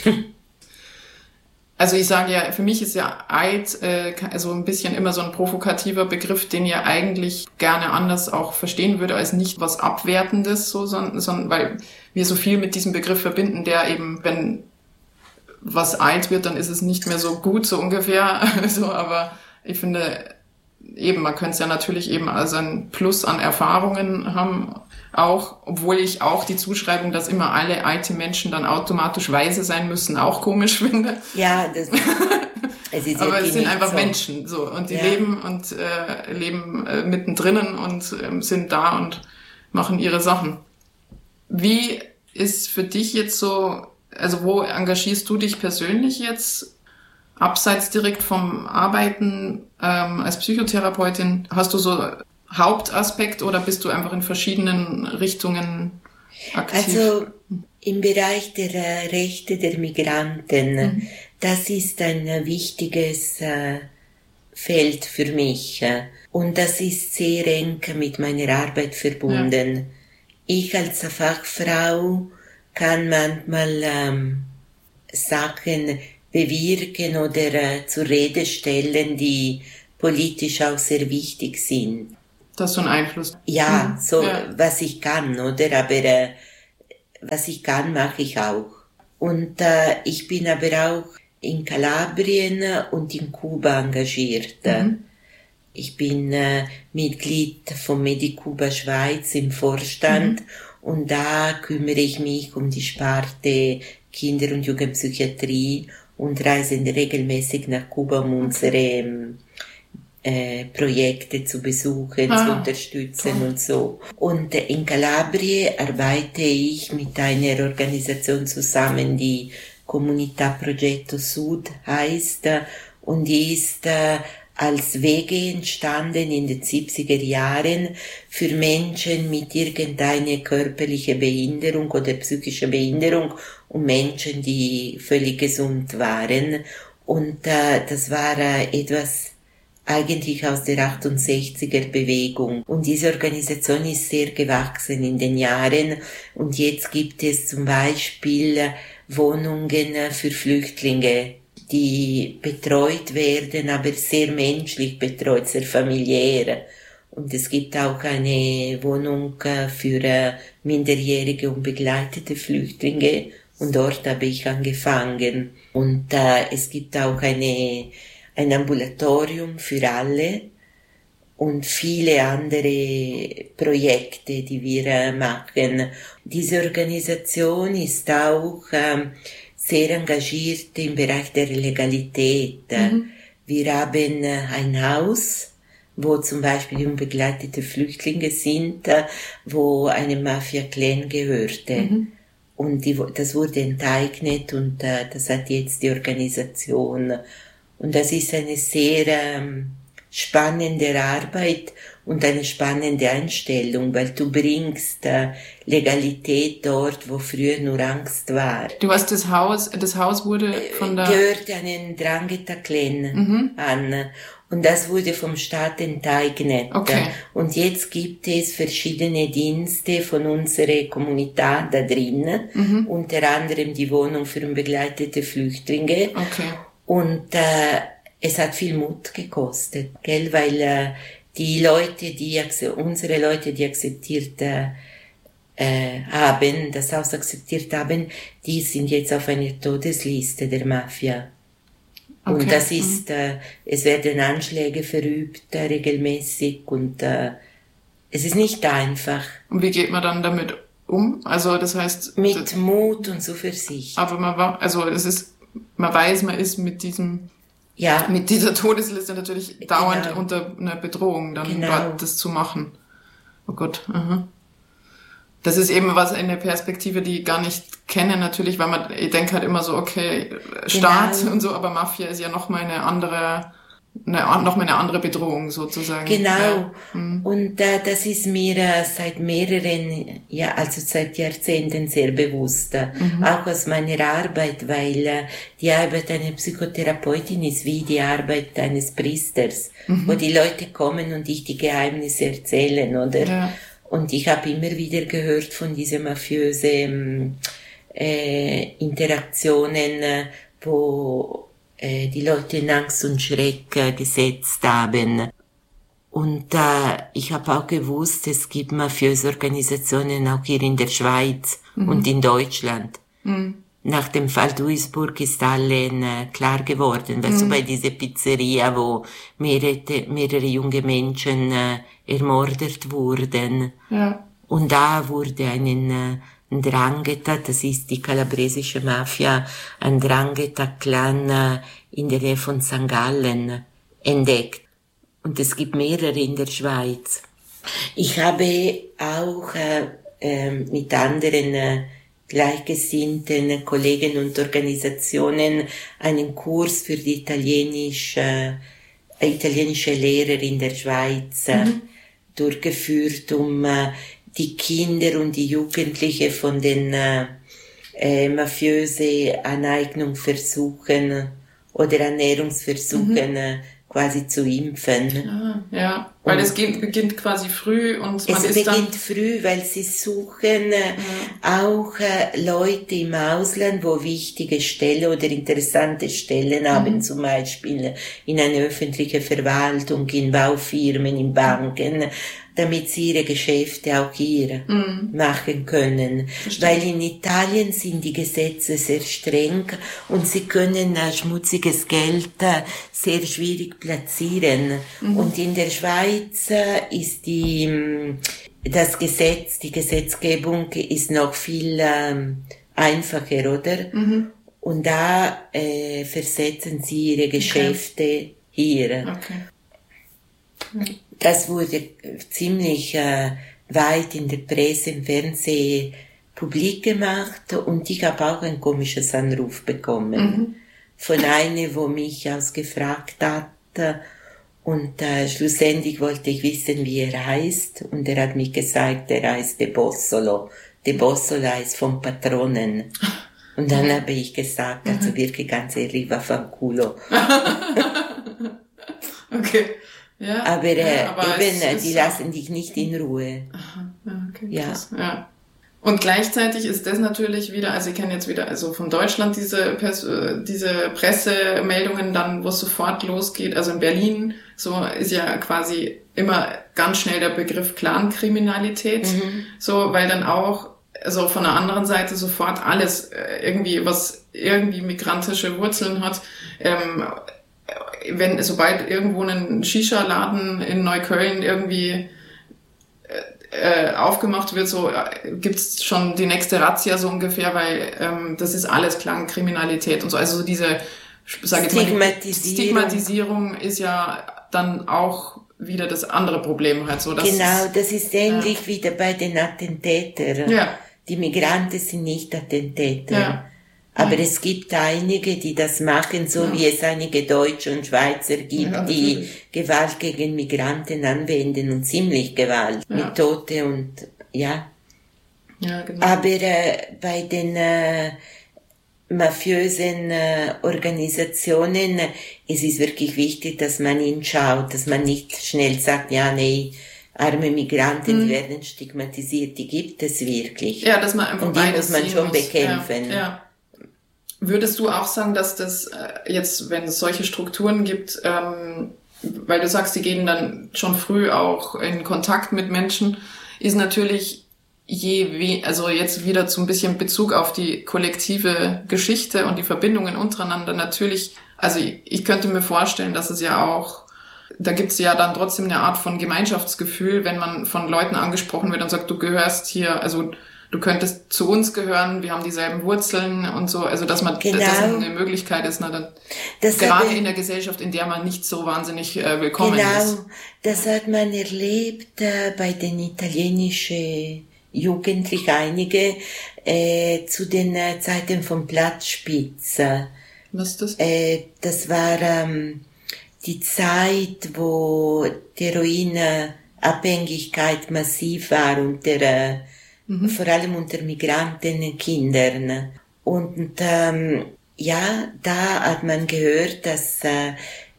Also ich sage ja, für mich ist ja Eid äh, also ein bisschen immer so ein provokativer Begriff, den ihr eigentlich gerne anders auch verstehen würde, als nicht was Abwertendes, so, sondern, sondern weil wir so viel mit diesem Begriff verbinden, der eben, wenn was Eid wird, dann ist es nicht mehr so gut, so ungefähr. so, aber ich finde eben, man könnte es ja natürlich eben als ein Plus an Erfahrungen haben, auch, obwohl ich auch die Zuschreibung, dass immer alle alte Menschen dann automatisch weise sein müssen, auch komisch finde. Ja, das, es ist aber wirklich es sind nicht einfach so. Menschen, so, und die Ja. leben und äh, leben äh, mittendrin und ähm, sind da und machen ihre Sachen. Wie ist für dich jetzt so, also wo engagierst du dich persönlich jetzt? Abseits direkt vom Arbeiten ähm, als Psychotherapeutin, hast du so Hauptaspekt oder bist du einfach in verschiedenen Richtungen aktiv? Also im Bereich der äh, Rechte der Migranten, Mhm. das ist ein äh, wichtiges äh, Feld für mich äh, und das ist sehr eng mit meiner Arbeit verbunden. Ja. Ich als Fachfrau kann manchmal ähm, Sachen bewirken oder äh, zur Rede stellen, die politisch auch sehr wichtig sind. Das ist so ein Einfluss. Ja, Mhm. so Ja. was ich kann, oder? Aber äh, was ich kann, mache ich auch. Und äh, ich bin aber auch in Kalabrien und in Kuba engagiert. Mhm. Ich bin äh, Mitglied von Medicuba Schweiz im Vorstand Mhm. und da kümmere ich mich um die Sparte Kinder- und Jugendpsychiatrie und reise regelmäßig nach Kuba, um unsere ähm, äh, Projekte zu besuchen, Ah, zu unterstützen toll. und so. Und äh, in Kalabrien arbeite ich mit einer Organisation zusammen, die Comunità Progetto Sud heißt äh, und die ist äh, als Wege entstanden in den siebziger Jahren für Menschen mit irgendeiner körperlichen Behinderung oder psychischer Behinderung und Menschen, die völlig gesund waren. Und äh, das war äh, etwas eigentlich aus der achtundsechziger Bewegung. Und diese Organisation ist sehr gewachsen in den Jahren. Und jetzt gibt es zum Beispiel Wohnungen für Flüchtlinge, die betreut werden, aber sehr menschlich betreut, sehr familiär. Und es gibt auch eine Wohnung für minderjährige und begleitete Flüchtlinge. Und dort habe ich angefangen. Und äh, es gibt auch eine, ein Ambulatorium für alle und viele andere Projekte, die wir machen. Diese Organisation ist auch ähm, sehr engagiert im Bereich der Legalität. Mhm. Wir haben ein Haus, wo zum Beispiel unbegleitete Flüchtlinge sind, wo eine Mafia-Clan gehörte. Mhm. Und die, das wurde enteignet und äh, das hat jetzt die Organisation. Und das ist eine sehr ähm, spannende Arbeit und eine spannende Einstellung, weil du bringst äh, Legalität dort, wo früher nur Angst war. Du hast das Haus, das Haus wurde von der... Gehört einen Drangheta-Clan Mhm. an. Und das wurde vom Staat enteignet. Okay. Und jetzt gibt es verschiedene Dienste von unserer Kommunität da drin, Mhm. unter anderem die Wohnung für unbegleitete Flüchtlinge. Okay. Und äh, es hat viel Mut gekostet, gell, weil äh, die Leute, die unsere Leute, die akzeptiert äh, äh, haben, das Haus akzeptiert haben, die sind jetzt auf einer Todesliste der Mafia. Okay. Und das ist, mhm. äh, es werden Anschläge verübt, äh, regelmäßig, und äh, es ist nicht einfach. Und wie geht man dann damit um? Also das heißt... Mit das, Mut und Zuversicht. Aber man war, also es ist, man weiß, man ist mit diesem, ja. mit dieser Todesliste natürlich dauernd genau. unter einer Bedrohung, dann genau. dort das zu machen. Oh Gott, aha. Das ist eben was, eine Perspektive, die ich gar nicht kenne natürlich, weil man, ich denke halt immer so, okay, Staat genau. und so, aber Mafia ist ja noch mal eine andere, eine, noch mal eine andere Bedrohung sozusagen. Genau. Ja. Hm. Und äh, das ist mir äh, seit mehreren, ja, also seit Jahrzehnten sehr bewusst, äh, mhm. auch aus meiner Arbeit, weil äh, die Arbeit einer Psychotherapeutin ist wie die Arbeit eines Priesters, mhm. wo die Leute kommen und dich die Geheimnisse erzählen, oder? Ja. Und ich habe immer wieder gehört von diesen mafiösen äh, Interaktionen, äh, wo äh, die Leute in Angst und Schreck äh, gesetzt haben. Und äh, ich habe auch gewusst, es gibt mafiöse Organisationen auch hier in der Schweiz mhm. und in Deutschland. Mhm. Nach dem Fall Duisburg ist allen äh, klar geworden, weil mhm. so bei dieser Pizzeria, wo mehrere, mehrere junge Menschen äh, ermordet wurden. Ja. Und da wurde einen, äh, ein Drangheta, das ist die kalabresische Mafia, ein Drangheta-Clan äh, in der Nähe von Sankt Gallen entdeckt. Und es gibt mehrere in der Schweiz. Ich habe auch äh, äh, mit anderen äh, gleichgesinnten Kollegen und Organisationen einen Kurs für die italienische, äh, italienische Lehrer in der Schweiz äh, mhm. durchgeführt, um äh, die Kinder und die Jugendlichen von den äh, äh, mafiöse Aneignungsversuchen oder Ernährungsversuchen mhm. äh, quasi zu impfen. Ah, ja, weil und es geht, beginnt quasi früh und man es ist dann... Es beginnt früh, weil sie suchen äh, ja. auch äh, Leute im Ausland, wo wichtige Stellen oder interessante Stellen mhm. haben, zum Beispiel in einer öffentlichen Verwaltung, in Baufirmen, in Banken, damit sie ihre Geschäfte auch hier mm. machen können. Verstehe. Weil in Italien sind die Gesetze sehr streng und sie können äh, schmutziges Geld äh, sehr schwierig platzieren. Mm. Und in der Schweiz äh, ist die, äh, das Gesetz, die Gesetzgebung ist noch viel äh, einfacher, oder? Mm-hmm. Und da äh, versetzen sie ihre Geschäfte okay. hier. Okay. Ja. Das wurde ziemlich äh, weit in der Presse, im Fernsehen publik gemacht und ich habe auch ein komisches Anruf bekommen mhm. von einer, wo mich ausgefragt hat und äh, schlussendlich wollte ich wissen, wie er heißt und er hat mich gesagt, er heißt De Bossolo. De Bossolo heißt vom Patronen. Und dann habe ich gesagt, also mhm. wirklich ganz ehrlich, vaffanculo. Okay. Ja, aber, äh, ja, aber eben, die so. lassen dich nicht in Ruhe. Aha, ja, okay, ja. Krass, ja. Und gleichzeitig ist das natürlich wieder, also ich kenne jetzt wieder, also von Deutschland diese, diese Pressemeldungen dann, wo es sofort losgeht, also in Berlin, so ist ja quasi immer ganz schnell der Begriff Clankriminalität, mhm. so, weil dann auch, also von der anderen Seite sofort alles irgendwie, was irgendwie migrantische Wurzeln hat, ähm, wenn, sobald irgendwo ein Shisha-Laden in Neukölln irgendwie äh, aufgemacht wird, so äh, gibt's schon die nächste Razzia so ungefähr, weil ähm, das ist alles Clankriminalität und so. Also so diese, sag ich mal, Stigmatisierung. Stigmatisierung ist ja dann auch wieder das andere Problem halt so. Dass genau, es, das ist ähnlich ja. wieder bei den Attentätern. Ja. Die Migranten sind nicht Attentäter. Ja. Aber ja. es gibt einige, die das machen, so ja. wie es einige Deutsche und Schweizer gibt, ja, die Gewalt gegen Migranten anwenden und ziemlich Gewalt ja. mit Tote und ja. Ja, genau. Aber äh, bei den äh, mafiösen äh, Organisationen, äh, es ist wirklich wichtig, dass man hinschaut, dass man nicht schnell sagt, ja, nee, arme Migranten, hm. die werden stigmatisiert, die gibt es wirklich. Ja, dass man einfach und die muss man schon muss. bekämpfen. Ja, ja. Würdest du auch sagen, dass das äh, jetzt, wenn es solche Strukturen gibt, ähm, weil du sagst, die gehen dann schon früh auch in Kontakt mit Menschen, ist natürlich je we also jetzt wieder so ein bisschen Bezug auf die kollektive Geschichte und die Verbindungen untereinander natürlich Also ich, ich könnte mir vorstellen, dass es ja auch, da gibt es ja dann trotzdem eine Art von Gemeinschaftsgefühl, wenn man von Leuten angesprochen wird und sagt, du gehörst hier, also du könntest zu uns gehören, wir haben dieselben Wurzeln und so, also dass man, genau. dass das eine Möglichkeit ist, na, dann, das gerade hat, in der Gesellschaft, in der man nicht so wahnsinnig äh, willkommen genau, ist. Genau, das hat man erlebt äh, bei den italienischen Jugendlichen, einige äh, zu den äh, Zeiten von Platzspitz. Was ist das? Äh, das war ähm, die Zeit, wo die Heroinabhängigkeit massiv war unter äh, Mhm. vor allem unter Migrantenkindern. Und ähm, ja, da hat man gehört, dass äh,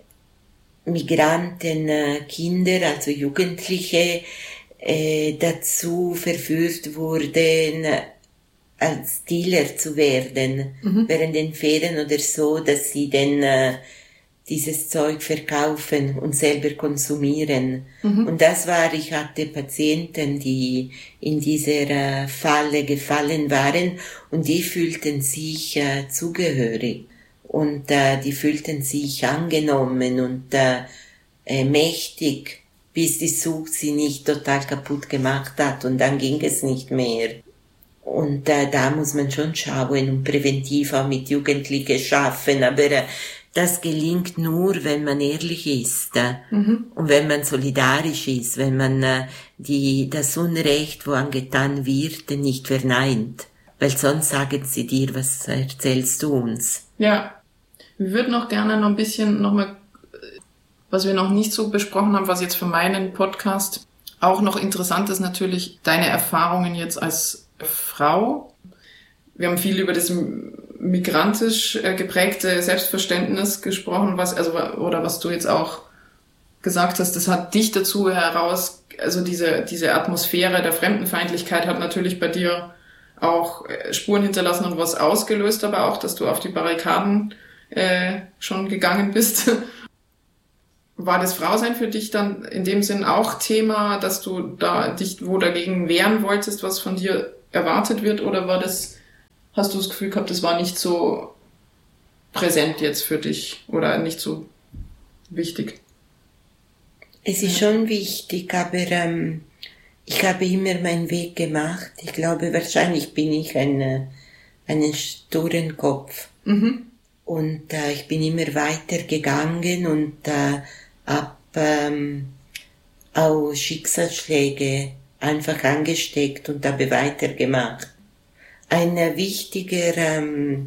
Migrantenkinder, also Jugendliche, äh, dazu verführt wurden, als Dealer zu werden, mhm. während den Ferien oder so, dass sie dann äh, dieses Zeug verkaufen und selber konsumieren. Mhm. Und das war, ich hatte Patienten, die in dieser Falle gefallen waren und die fühlten sich äh, zugehörig und äh, die fühlten sich angenommen und äh, äh, mächtig, bis die Sucht sie nicht total kaputt gemacht hat und dann ging es nicht mehr. Und äh, da muss man schon schauen und präventiv auch mit Jugendlichen schaffen, aber äh, das gelingt nur, wenn man ehrlich ist mhm. und wenn man solidarisch ist, wenn man äh, die, das Unrecht, wo angetan wird, nicht verneint. Weil sonst sagen sie dir, was erzählst du uns? Ja, wir würden noch gerne noch ein bisschen nochmal, was wir noch nicht so besprochen haben, was jetzt für meinen Podcast auch noch interessant ist, natürlich deine Erfahrungen jetzt als Frau. Wir haben viel über das migrantisch geprägte Selbstverständnis gesprochen, was, also, oder was du jetzt auch gesagt hast, das hat dich dazu heraus, also diese, diese Atmosphäre der Fremdenfeindlichkeit hat natürlich bei dir auch Spuren hinterlassen und was ausgelöst, aber auch, dass du auf die Barrikaden äh, schon gegangen bist. War das Frausein für dich dann in dem Sinn auch Thema, dass du da dich wo dagegen wehren wolltest, was von dir erwartet wird, oder war das, hast du das Gefühl gehabt, das war nicht so präsent jetzt für dich oder nicht so wichtig? Es ist ja. schon wichtig, aber ähm, ich habe immer meinen Weg gemacht. Ich glaube, wahrscheinlich bin ich ein, einen sturen Kopf. Mhm. Und äh, ich bin immer weitergegangen und äh, hab ähm, auch Schicksalsschläge einfach angesteckt und habe weitergemacht. Ein wichtiger ähm,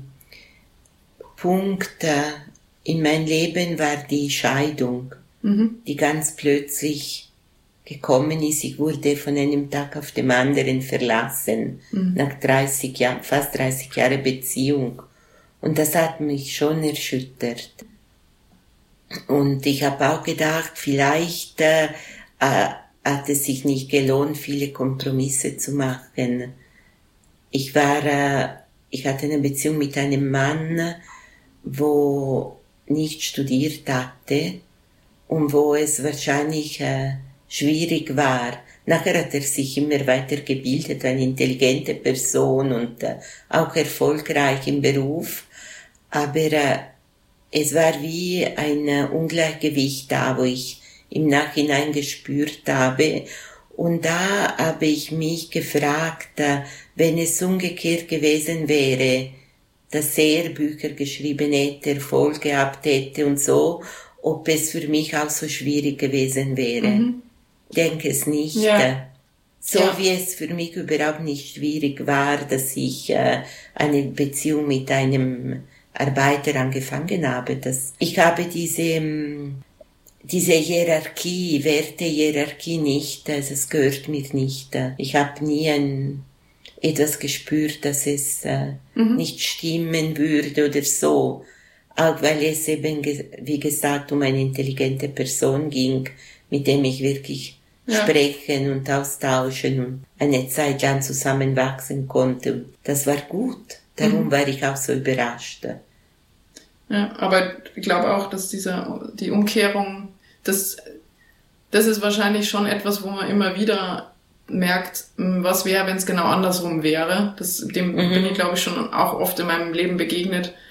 Punkt äh, in mein Leben war die Scheidung, mhm. die ganz plötzlich gekommen ist. Ich wurde von einem Tag auf den anderen verlassen, mhm. nach dreißig Jahren, fast dreißig Jahre Beziehung. Und das hat mich schon erschüttert. Und ich habe auch gedacht, vielleicht äh, äh, hat es sich nicht gelohnt, viele Kompromisse zu machen. Ich war, äh, ich hatte eine Beziehung mit einem Mann, wo nicht studiert hatte und wo es wahrscheinlich äh, schwierig war. Nachher hat er sich immer weiter gebildet, eine intelligente Person und äh, auch erfolgreich im Beruf. Aber äh, es war wie ein äh, Ungleichgewicht da, wo ich im Nachhinein gespürt habe. Und da habe ich mich gefragt, äh, wenn es umgekehrt gewesen wäre, dass er Bücher geschrieben hätte, Erfolg gehabt hätte und so, ob es für mich auch so schwierig gewesen wäre. Mhm. Ich denke es nicht. Ja. So ja. wie es für mich überhaupt nicht schwierig war, dass ich äh, eine Beziehung mit einem Arbeiter angefangen habe. Das, ich habe diese, diese Hierarchie, Wertehierarchie nicht, also es gehört mir nicht. Ich habe nie ein, etwas gespürt, dass es äh, mhm. nicht stimmen würde oder so. Auch weil es eben, wie gesagt, um eine intelligente Person ging, mit dem ich wirklich ja. sprechen und austauschen und eine Zeit lang zusammenwachsen konnte. Und das war gut. Darum mhm. war ich auch so überrascht. Ja, aber ich glaube auch, dass diese, die Umkehrung, das, das ist wahrscheinlich schon etwas, wo man immer wieder merkt, was wäre, wenn es genau andersrum wäre. Das, dem mhm. bin ich, glaube ich, schon auch oft in meinem Leben begegnet,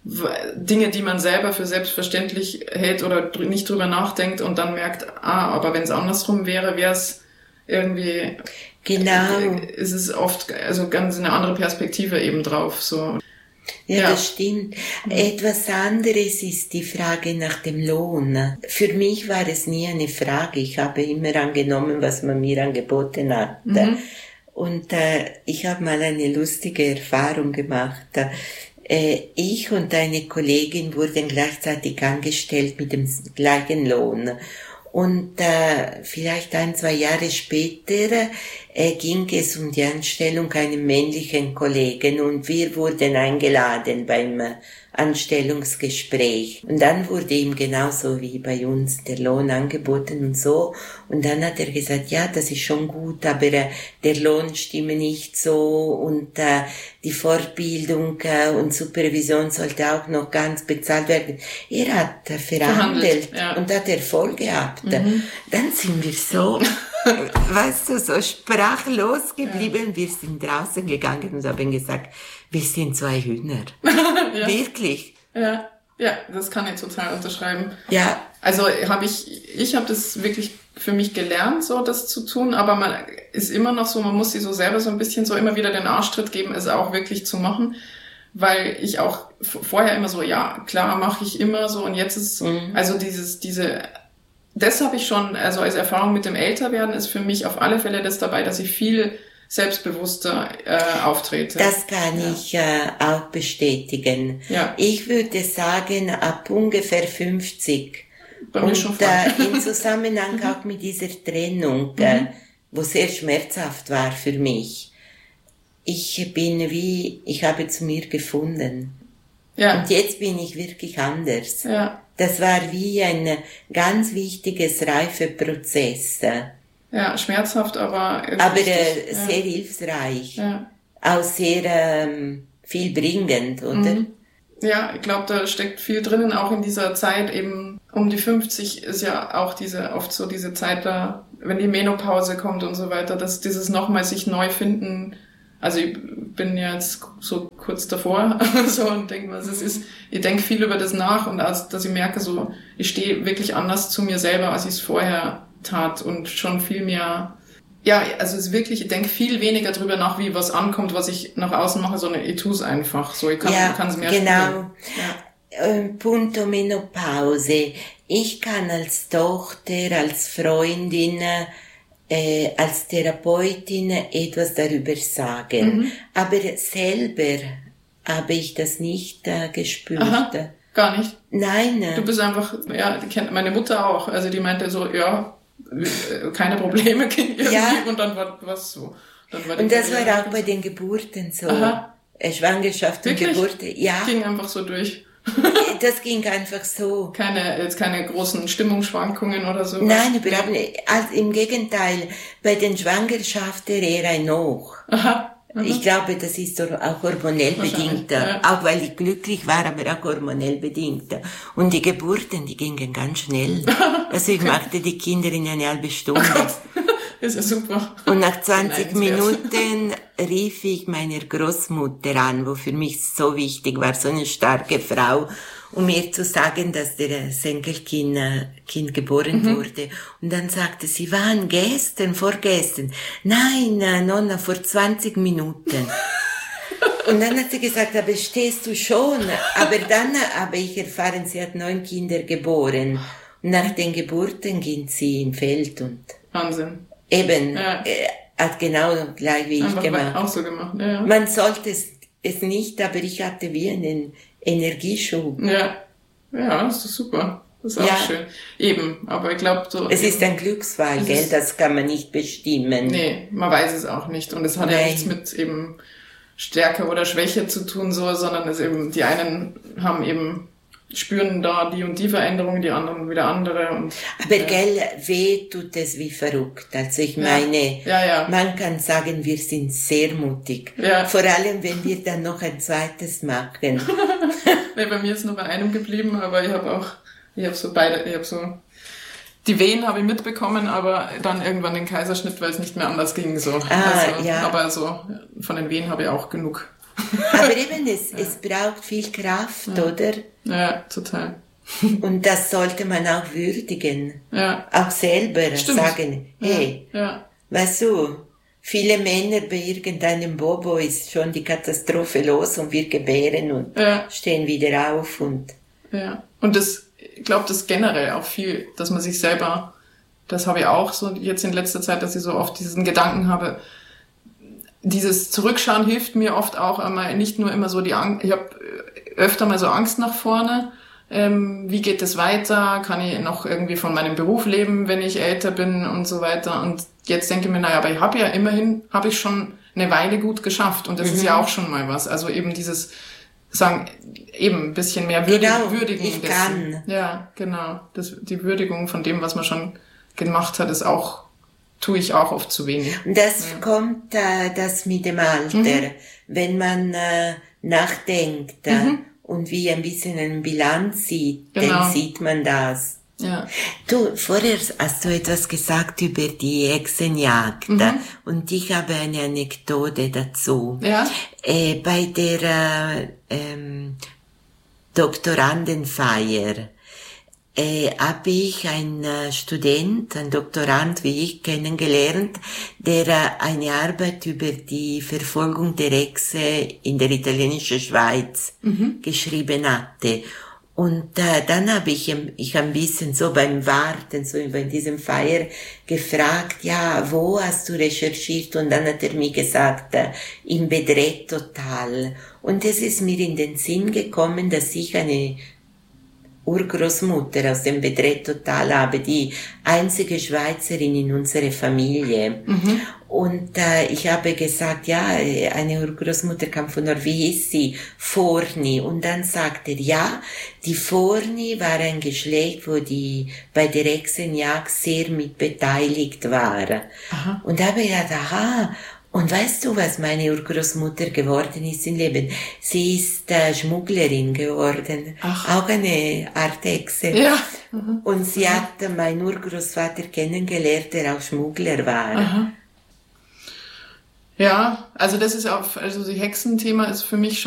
Dinge, die man selber für selbstverständlich hält oder nicht drüber nachdenkt und dann merkt, ah, aber wenn es andersrum wäre, wäre es irgendwie, genau, äh, ist es oft also ganz eine andere Perspektive eben drauf, so. Ja, Ja, das stimmt. Etwas anderes ist die Frage nach dem Lohn. Für mich war es nie eine Frage. Ich habe immer angenommen, was man mir angeboten hat. Mhm. Und äh, ich habe mal eine lustige Erfahrung gemacht. Äh, ich und eine Kollegin wurden gleichzeitig angestellt mit dem gleichen Lohn. Und äh, vielleicht ein, zwei Jahre später äh, ging es um die Anstellung einem männlichen Kollegen und wir wurden eingeladen beim äh, Anstellungsgespräch. Und dann wurde ihm genauso wie bei uns der Lohn angeboten und so. Und dann hat er gesagt, ja, das ist schon gut, aber äh, der Lohn stimme nicht so und äh, die Fortbildung äh, und Supervision sollte auch noch ganz bezahlt werden. Er hat äh, verhandelt, verhandelt ja. und hat Erfolg gehabt. Mhm. Dann sind wir so, weißt du, so sprachlos geblieben. Ja. Wir sind draußen gegangen und haben gesagt, wir sind zwei Hühner. Ja. Wirklich. Ja, ja, das kann ich total unterschreiben. Ja. Also habe ich, ich habe das wirklich für mich gelernt, so das zu tun, aber man ist immer noch so, man muss sich so selber so ein bisschen so immer wieder den Arschtritt geben, es auch wirklich zu machen, weil ich auch vorher immer so, ja, klar, mache ich immer so und jetzt ist, mhm. also dieses, diese, das habe ich schon, also als Erfahrung mit dem Älterwerden ist für mich auf alle Fälle das dabei, dass ich viel selbstbewusster äh, auftrete. Das kann ja. ich äh, auch bestätigen. Ja. Ich würde sagen, ab ungefähr fünfzig. Bei mir und schon äh, im Zusammenhang auch mit dieser Trennung, mhm. äh, wo sehr schmerzhaft war für mich. Ich bin wie, ich habe zu mir gefunden. Ja. Und jetzt bin ich wirklich anders. Ja. Das war wie ein ganz wichtiges Reifeprozess. Ja, schmerzhaft, aber aber richtig, äh, ja. sehr hilfreich. Ja. Auch sehr ähm, viel bringend, oder? Mhm. Ja, ich glaube, da steckt viel drinnen, auch in dieser Zeit eben um die fünfzig ist ja auch diese oft so diese Zeit da, wenn die Menopause kommt und so weiter, dass dieses nochmal sich neu finden. Also ich bin ja jetzt so kurz davor so und denke, was es ist. Ich denke viel über das nach und als, dass ich merke, so ich stehe wirklich anders zu mir selber, als ich es vorher tat und schon viel mehr, ja, also es ist wirklich, ich denke viel weniger drüber nach, wie was ankommt, was ich nach außen mache, sondern ich tue es einfach so, ich kann es ja, mehr genau. Ja. Äh, Punto Menopause. Ich kann als Tochter, als Freundin, äh, als Therapeutin etwas darüber sagen, mhm. aber selber habe ich das nicht äh, gespürt. Aha. Gar nicht? Nein. Du bist einfach, ja, die kennt meine Mutter auch, also die meinte so, ja, keine Probleme irgendwie ja. und dann war was so. Dann war und das war auch bei den Geburten so. Aha. Schwangerschaft und Wirklich? Geburt. Ja. Ging einfach so durch. Das ging einfach so. Keine, jetzt keine großen Stimmungsschwankungen oder so. Nein, überhaupt nicht. Also im Gegenteil, bei den Schwangerschaften eher ein Hoch. Aha. Ich glaube, das ist auch hormonell bedingt, ja. auch weil ich glücklich war, aber auch hormonell bedingt. Und die Geburten, die gingen ganz schnell. Also ich machte die Kinder in eine halbe Stunde. Oh, das ist ja super. Und nach zwanzig Minuten rief ich meiner Großmutter an, wo für mich so wichtig war, so eine starke Frau, um mir zu sagen, dass der Enkelkind Kind geboren mhm. wurde. Und dann sagte sie, wann? Gestern, vorgestern? Nein, Nonna, vor zwanzig Minuten. Und dann hat sie gesagt, aber stehst du schon? Aber dann habe ich erfahren, sie hat neun Kinder geboren. Und nach den Geburten ging sie im Feld und... Wahnsinn. Eben, ja. äh, hat genau gleich wie Einfach ich gemacht. Auch so gemacht, ja, ja. Man sollte es, es nicht, aber ich hatte wie einen Energieschub. Ja, ja, das ist super. Das ist auch ja. schön. Eben, aber ich glaube so... Es ist ein Glücksfall, gell? Ist, das kann man nicht bestimmen. Nee, man weiß es auch nicht. Und es hat Nein. ja nichts mit eben Stärke oder Schwäche zu tun, so, sondern es eben, die einen haben eben... spüren da die und die Veränderungen, die anderen wieder andere. Und, aber ja. gell, weh tut es wie verrückt. Also ich meine, ja, ja. man kann sagen, wir sind sehr mutig. Ja. Vor allem, wenn wir dann noch ein zweites machen. Nee, bei mir ist nur bei einem geblieben, aber ich habe auch, ich habe so beide, ich habe so, die Wehen habe ich mitbekommen, aber dann irgendwann den Kaiserschnitt, weil es nicht mehr anders ging, so. Ah, also, ja. Aber so, von den Wehen habe ich auch genug Aber eben, es, ja. es braucht viel Kraft, ja. oder? Ja, total. Und das sollte man auch würdigen. Ja. Auch selber Stimmt. sagen, hey, ja. Ja. weißt du, viele Männer bei irgendeinem Bobo ist schon die Katastrophe los und wir gebären und ja. stehen wieder auf und... Ja. Und das, ich glaube, das generell auch viel, dass man sich selber, das habe ich auch so jetzt in letzter Zeit, dass ich so oft diesen Gedanken habe, dieses Zurückschauen hilft mir oft auch einmal, nicht nur immer so die Angst, ich habe öfter mal so Angst nach vorne, ähm, wie geht es weiter, kann ich noch irgendwie von meinem Beruf leben, wenn ich älter bin und so weiter. Und jetzt denke ich mir, naja, aber ich habe ja immerhin, habe ich schon eine Weile gut geschafft und das mhm. ist ja auch schon mal was. Also eben dieses, sagen, eben ein bisschen mehr Würdig- genau, würdigen. Ich dessen. kann. Ja, genau. Das, die Würdigung von dem, was man schon gemacht hat, ist auch, tue ich auch oft zu wenig. Und das ja. kommt äh, das mit dem Alter, mhm. wenn man äh, nachdenkt äh, mhm. und wie ein bisschen eine Bilanz sieht, genau. dann sieht man das. Ja. Du, vorher hast du etwas gesagt über die Hexenjagd mhm. und ich habe eine Anekdote dazu. Ja. Äh, bei der äh, ähm, Doktorandenfeier äh, habe ich einen äh, Student, einen Doktorand wie ich, kennengelernt, der äh, eine Arbeit über die Verfolgung der Hexe in der italienischen Schweiz mhm. geschrieben hatte. Und äh, dann habe ich ich ein bisschen so beim Warten, so bei diesem Feier gefragt, ja, wo hast du recherchiert? Und dann hat er mir gesagt, äh, im Bedrettotal. Und es ist mir in den Sinn gekommen, dass ich eine Urgroßmutter aus dem Bedrettotal habe, die einzige Schweizerin in unserer Familie. Mhm. Und äh, ich habe gesagt, ja, eine Urgroßmutter kam von Nord, wie hieß sie? Forni. Und dann sagte er, ja, die Forni war ein Geschlecht, wo die bei der Hexenjagd sehr mit beteiligt war. Aha. Und da habe ich gedacht, aha. Und weißt du, was meine Urgroßmutter geworden ist im Leben? Sie ist äh, Schmugglerin geworden. Ach. Auch eine Art Hexe. Ja. Mhm. Und sie mhm. hat meinen Urgroßvater kennengelernt, der auch Schmuggler war. Aha. Ja, also das ist auch, also das Hexenthema ist für mich schon